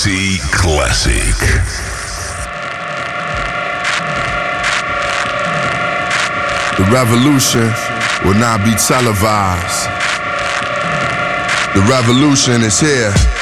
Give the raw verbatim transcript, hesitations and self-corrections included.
Legacy Classic. The revolution will not be televised. The revolution is here.